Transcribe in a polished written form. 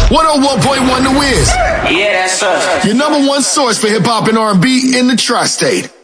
101.1 The Wiz. Yeah, that's us. Your number one source for hip hop and R&B in the tri-state.